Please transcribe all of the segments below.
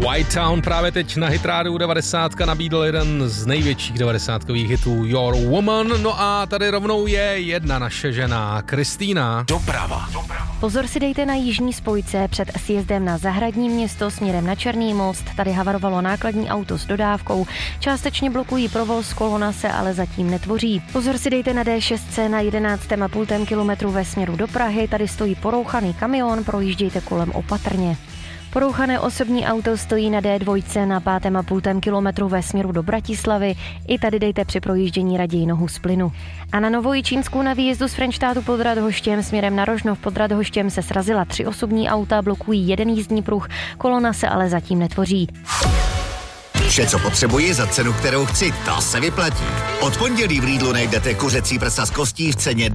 White Town právě teď na Hitrádiu 90 nabídl jeden z největších 90kových hitů Your Woman. No a tady rovnou je jedna naše žena, Kristýna. Doprava. Pozor si dejte na jižní spojce před sjezdem na Zahradní Město směrem na Černý most. Tady havarovalo nákladní auto s dodávkou. Částečně blokují provoz, kolona se ale zatím netvoří. Pozor si dejte na D6 na 11,5 kilometru ve směru do Prahy. Tady stojí porouchaný kamion, projíždějte kolem opatrně. Porouchané osobní auto stojí na D2 na 5,5 kilometru ve směru do Bratislavy. I tady dejte při projíždění raději nohu z plynu. A na Novojičínsku na výjezdu z Frenštátu pod Radhoštěm směrem na Rožnov pod Radhoštěm se srazila 3 osobní auta, blokují jeden jízdní pruh, kolona se ale zatím netvoří. Vše, co potřebuji za cenu, kterou chci, to se vyplatí. Od pondělí v Lidlu najdete kuřecí prsa z kostí v ceně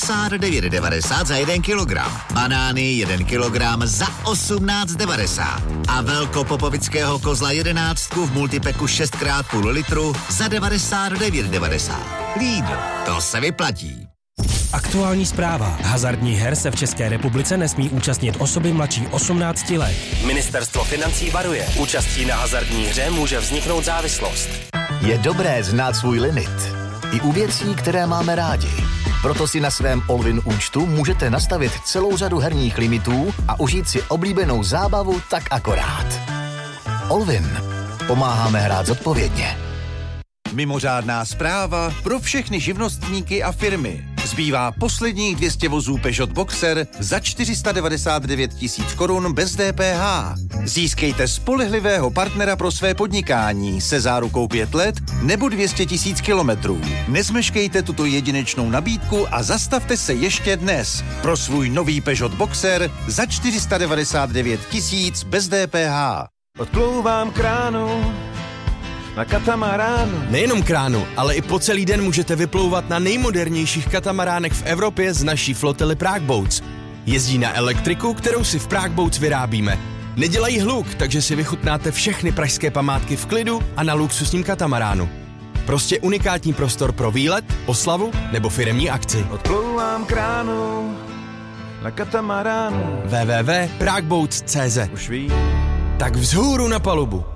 99,90 za 1 kilogram. Banány 1 kilogram za 18,90. A velkopopovického kozla 11 v multipeku 6x půl litru za 99,90. Lidl, to se vyplatí. Aktuální zpráva. Hazardních her se v České republice nesmí účastnit osoby mladší 18 let. Ministerstvo financí varuje. Účastí na hazardní hře může vzniknout závislost. Je dobré znát svůj limit. I u věcí, které máme rádi. Proto si na svém Allwin účtu můžete nastavit celou řadu herních limitů a užít si oblíbenou zábavu tak akorát. Allwin. Pomáháme hrát zodpovědně. Mimořádná zpráva pro všechny živnostníky a firmy. Zbývá posledních 200 vozů Peugeot Boxer za 499 000 korun bez DPH. Získejte spolehlivého partnera pro své podnikání se zárukou 5 let nebo 200 000 kilometrů. Nezmeškejte tuto jedinečnou nabídku a zastavte se ještě dnes pro svůj nový Peugeot Boxer za 499 000 bez DPH. Odplouvám kránu na katamaránu. Nejenom kránu, ale i po celý den můžete vyplouvat na nejmodernějších katamaránech v Evropě z naší flotily Prague Boats. Jezdí na elektriku, kterou si v Prague Boats vyrábíme. Nedělají hluk, takže si vychutnáte všechny pražské památky v klidu a na luxusním katamaránu. Prostě unikátní prostor pro výlet, oslavu nebo firemní akci. Odplouvám kránu na katamaránu. www.pragueboats.cz. Už ví. Tak vzhůru na palubu.